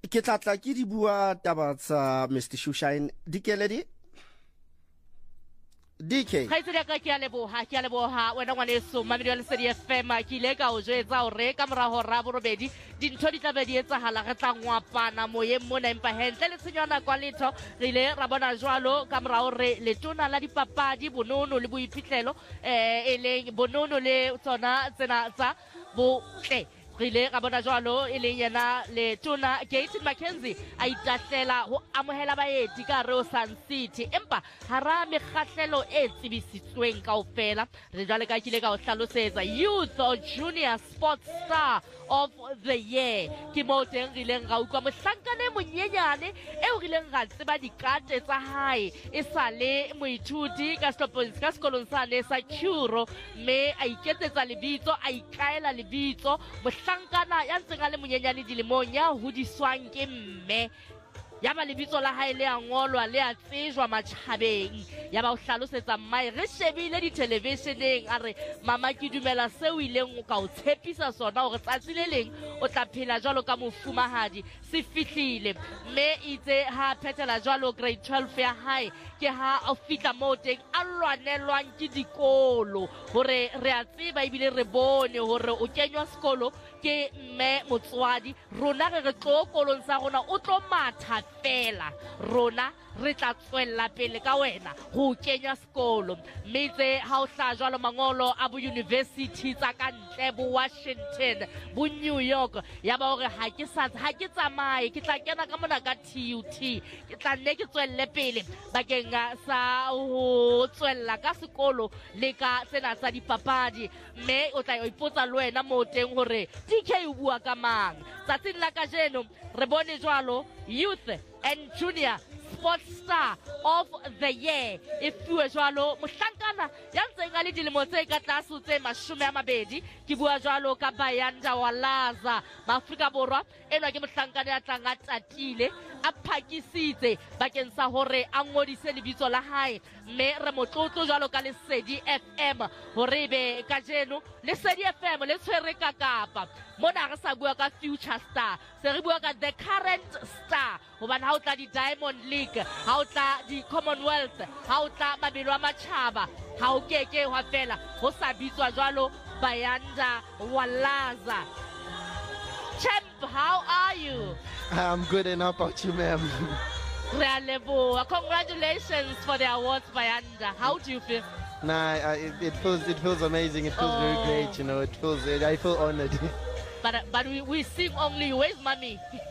ke tlatla ke di bua taba tsa Mr. Shushain Dikeledi DK Khaitsedi ka ke a leboha wena ngwaneso mamedi wa Lesedi FM ke ile ka o jwetsa hore ka mora hora borobedi dintho di tlabe di etsahala re tla ngwapana moyeng mona empa hentle le tshenyana kwa letho re ile ra bona jwalo ka mora hore letona la dipapadi bonono le boiphihlelo e leng bonono le tsona tsena tsa botle re ile ra bona jwalo e leng yena letona Gates Mackenzie a itahlela ho amohela baeti ka Rio Sun City empa hara mekgahlelo e tsebisitsweng kaofela re jwale ka kile ka o hlalosetsa Youth or Junior Sports Star of the Year ke mo teng re ileng ra utlwa mohlankane monyenyane eo re ileng ra tseba dikate tsa hae e sale moithuti ka sekolong sane sa Churo mme a iketsetsa lebitso a ikaela lebitso mohlankana ya ntseng a le monyenyane dilemong ya hodiswang ke mme ya ba lebitso la hae le a ngolwa le a tsejwa matjhabeng ya ba o hlalosetsa mmae re shebile di televisioneng a re mama ke dumela seo ileng o ka o tshepisa sona hore tsatsi le leng o tla phela jwalo ka mofumahadi se fihlile mme itse ha phethela jwalo grade 12 ya hae ke ha o fitla mo teng a lwanelwang ke dikolo hore re a tseba ebile re bone hore o kenywa sekolo ke mme motswadi rona re tlo kolong sa rona o tlo matha fela rona re tla tswella pele ka wena go kenya sekolo mme tse ha o hla jwalo mangolo a bo university tsa ka ntle bo Washington bo New York ya ba hore ha ke tsamaye ke tla kena ka mona ka TUT ke tla nne ke tswelle pele bakeng sa ho tswella ka sekolo le ka tsena tsa dipapadi mme o tla ipotsa le wena mo teng hore DK o bua ka mang tsatsing la kajeno re bone jwalo Youth and Junior Sports Star of the Year e fuwe jwalo mohlankana ya ntseng a le dilemo tse ka tlase tse 20 ke bua jwalo ka Bayanda Walaza Maafrika Borwa enwa ke mohlankana ya tlang a tatile a phakisitse bakeng sa hore a ngodise lebitso la hae mme re motlotlo jwalo ka Lesedi FM hore be ka jeno Lesedi FM le tshwere ka Kapa mona re sa bua ka Future Star se re bua ka the current star hobane ha o tla di Diamond League ha o tla di Commonwealth ha o tla mabelo a matjhaba ha o keke wa fela ho sa bitswa jwalo Bayanda Walaza. Champ, how are you? I'm good enough about you, ma'am. Congratulations for the awards, Bayanda. How do you feel? Nah, it feels amazing. It feels very great. You know, I feel honored. But we sing only. Where's mommy?